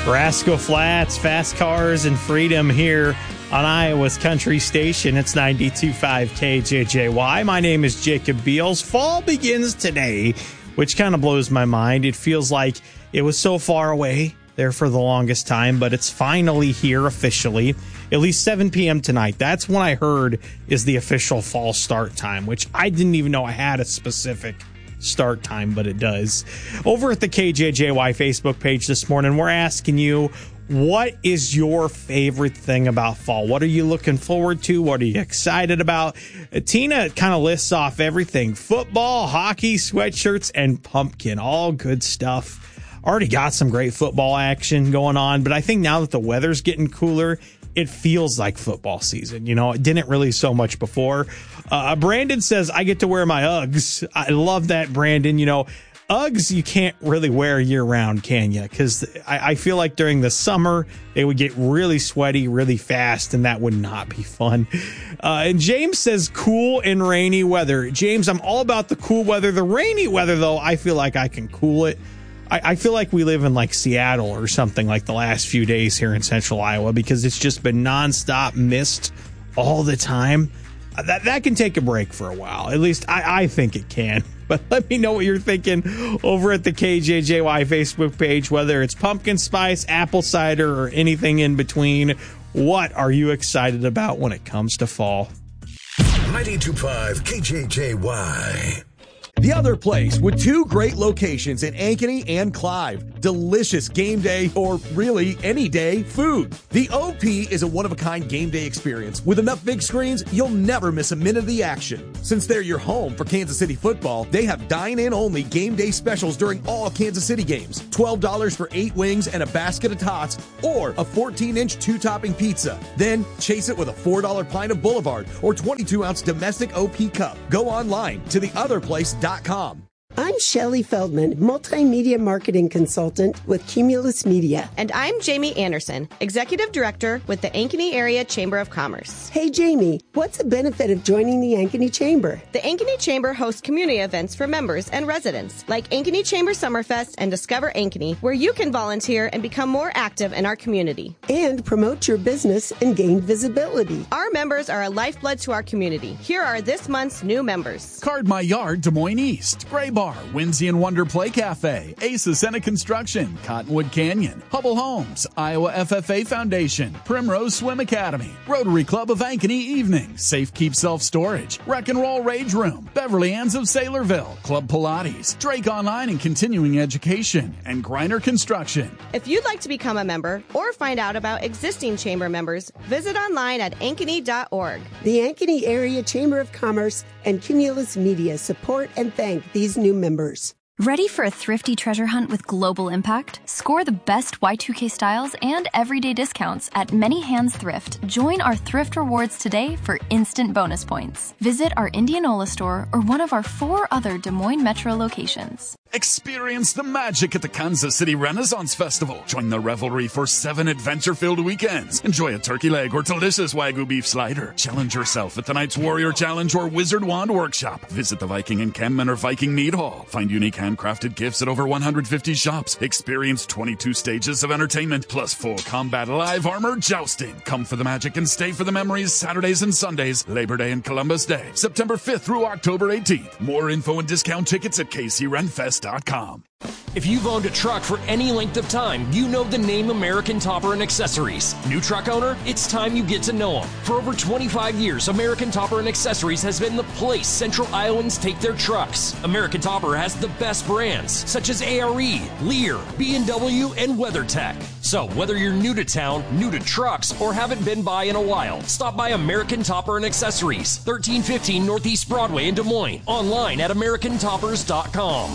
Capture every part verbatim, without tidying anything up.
Rascal Flats, Fast Cars, and Freedom here on Iowa's Country Station. It's ninety-two point five K J J Y. My name is Jacob Beals. Fall begins today, which kind of blows my mind. It feels like it was so far away there for the longest time, but it's finally here officially. At least seven p.m. tonight. That's when I heard is the official fall start time, which I didn't even know I had a specific start time, but it does. Over at the K J J Y Facebook page this morning, we're asking you, what is your favorite thing about fall? What are you looking forward to? What are you excited about? Tina kind of lists off everything: football, hockey, sweatshirts, and pumpkin. All good stuff. Already got some great football action going on, but I think now that the weather's getting cooler, it feels like football season. You know, it didn't really so much before. Uh, Brandon says, I get to wear my Uggs. I love that, Brandon. You know, Uggs you can't really wear year round, can you? Because I, I feel like during the summer, they would get really sweaty really fast, and that would not be fun. Uh, and James says cool and rainy weather. James, I'm all about the cool weather. The rainy weather, though, I feel like I can cool it. I feel like we live in like Seattle or something like the last few days here in central Iowa, because it's just been nonstop mist all the time. That that can take a break for a while. At least I, I think it can. But let me know what you're thinking over at the K J J Y Facebook page, whether it's pumpkin spice, apple cider, or anything in between. What are you excited about when it comes to fall? ninety-two point five K J J Y. The Other Place, with two great locations in Ankeny and Clive. Delicious game day, or really any day, food. The O P is a one-of-a-kind game day experience. With enough big screens, you'll never miss a minute of the action. Since they're your home for Kansas City football, they have dine-in-only game day specials during all Kansas City games. twelve dollars for eight wings and a basket of tots, or a fourteen-inch two-topping pizza. Then chase it with a four dollar pint of Boulevard or twenty-two ounce domestic O P cup. Go online to the other place dot com. I'm Shelley Feldman, multimedia marketing consultant with Cumulus Media. And I'm Jamie Anderson, executive director with the Ankeny Area Chamber of Commerce. Hey, Jamie, what's the benefit of joining the Ankeny Chamber? The Ankeny Chamber hosts community events for members and residents, like Ankeny Chamber Summerfest and Discover Ankeny, where you can volunteer and become more active in our community. And promote your business and gain visibility. Our members are a lifeblood to our community. Here are this month's new members. Card My Yard, Des Moines East, Gray Bar, Whimsy and Wonder Play Cafe, Aces Senate Construction, Cottonwood Canyon, Hubble Homes, Iowa F F A Foundation, Primrose Swim Academy, Rotary Club of Ankeny Evening, Safe Keep Self Storage, Wreck and Roll Rage Room, Beverly Ann's of Saylorville, Club Pilates, Drake Online and Continuing Education, and Griner Construction. If you'd like to become a member or find out about existing chamber members, visit online at ankeny dot org. The Ankeny Area Chamber of Commerce and Cumulus Media support and thank these new members. Ready for a thrifty treasure hunt with global impact? Score the best Y two K styles and everyday discounts at Many Hands Thrift. Join our thrift rewards today for instant bonus points. Visit our Indianola store or one of our four other Des Moines Metro locations. Experience the magic at the Kansas City Renaissance Festival. Join the revelry for seven adventure-filled weekends. Enjoy a turkey leg or delicious Wagyu beef slider. Challenge yourself at tonight's Warrior Challenge or Wizard Wand Workshop. Visit the Viking Encampment or Viking Mead Hall. Find unique handcrafted gifts at over one hundred fifty shops. Experience twenty-two stages of entertainment, plus full combat live armor jousting. Come for the magic and stay for the memories Saturdays and Sundays, Labor Day and Columbus Day, September fifth through October eighteenth. More info and discount tickets at k c ren fest dot com. If you've owned a truck for any length of time, you know the name American Topper and Accessories. New truck owner? It's time you get to know them. For over twenty-five years, American Topper and Accessories has been the place Central Iowans take their trucks. American Topper has the best brands, such as A R E, Lear, B and W, and WeatherTech. So whether you're new to town, new to trucks, or haven't been by in a while, stop by American Topper and Accessories, thirteen fifteen Northeast Broadway in Des Moines. Online at american toppers dot com.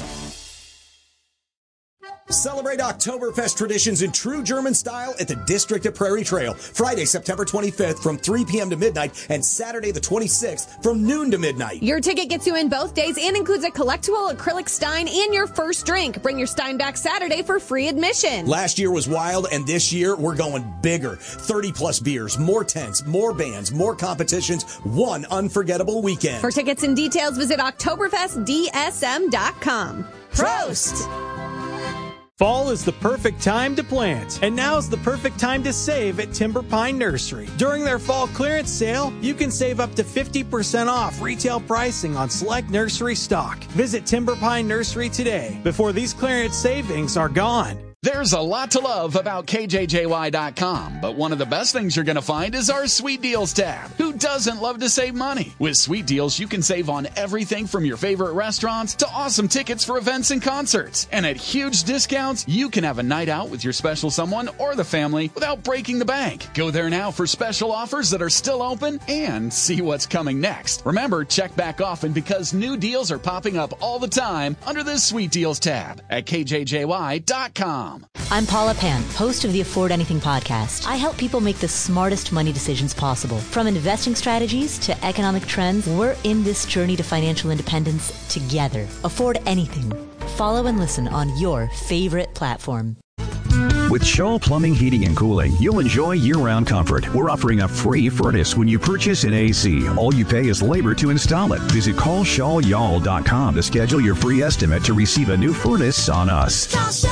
Celebrate Oktoberfest traditions in true German style at the District at Prairie Trail. Friday, September twenty-fifth from three p.m. to midnight and Saturday the twenty-sixth from noon to midnight. Your ticket gets you in both days and includes a collectible acrylic Stein and your first drink. Bring your Stein back Saturday for free admission. Last year was wild, and this year we're going bigger. thirty plus beers, more tents, more bands, more competitions, one unforgettable weekend. For tickets and details, visit oktoberfest d s m dot com. Prost! Fall is the perfect time to plant, and now's the perfect time to save at Timber Pine Nursery. During their fall clearance sale, you can save up to fifty percent off retail pricing on select nursery stock. Visit Timber Pine Nursery today before these clearance savings are gone. There's a lot to love about K J J Y dot com, but one of the best things you're going to find is our Sweet Deals tab. Who doesn't love to save money? With Sweet Deals, you can save on everything from your favorite restaurants to awesome tickets for events and concerts. And at huge discounts, you can have a night out with your special someone or the family without breaking the bank. Go there now for special offers that are still open and see what's coming next. Remember, check back often because new deals are popping up all the time under this Sweet Deals tab at K J J Y dot com. I'm Paula Pan, host of the Afford Anything podcast. I help people make the smartest money decisions possible. From investing strategies to economic trends, we're in this journey to financial independence together. Afford Anything. Follow and listen on your favorite platform. With Shaw Plumbing, Heating, and Cooling, you'll enjoy year-round comfort. We're offering a free furnace when you purchase an A C. All you pay is labor to install it. Visit call shaw y'all dot com to schedule your free estimate to receive a new furnace on us.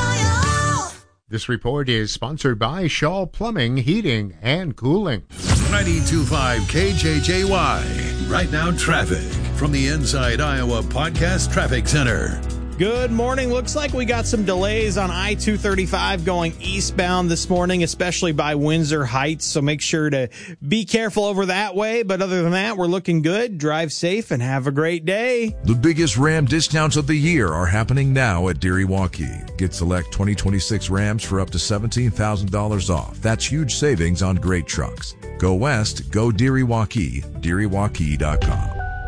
This report is sponsored by Shaw Plumbing, Heating, and Cooling. ninety-two point five K J J Y. Right now, traffic from the Inside Iowa Podcast Traffic Center. Good morning. Looks like we got some delays on I two thirty-five going eastbound this morning, especially by Windsor Heights. So make sure to be careful over that way. But other than that, we're looking good. Drive safe and have a great day. The biggest Ram discounts of the year are happening now at Deere Waukee. Get select twenty twenty-six Rams for up to seventeen thousand dollars off. That's huge savings on great trucks. Go west, go Deere Waukee, Deere Waukee dot com.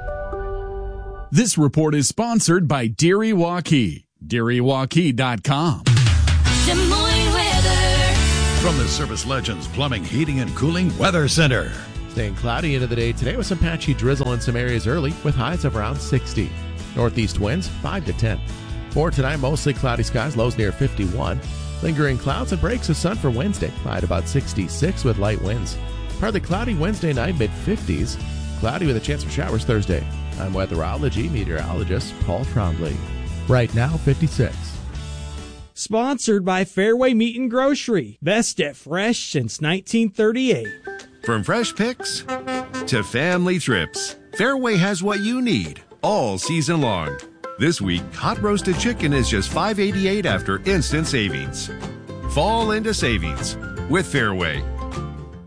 This report is sponsored by Deere Waukee, Deere Waukee dot com. Des Moines weather. From the Service Legends Plumbing, Heating, and Cooling Weather Center. Staying cloudy into the day today with some patchy drizzle in some areas early with highs of around sixty. Northeast winds five to ten. For tonight, mostly cloudy skies, lows near fifty-one. Lingering clouds and breaks of sun for Wednesday, high at about sixty-six with light winds. Partly cloudy Wednesday night, mid fifties. Cloudy with a chance of showers Thursday. I'm weatherology meteorologist Paul Trombley. Right now, fifty-six. Sponsored by Fairway Meat and Grocery. Best at fresh since nineteen thirty-eight. From fresh picks to family trips, Fairway has what you need all season long. This week, hot roasted chicken is just five eighty-eight after instant savings. Fall into savings with Fairway.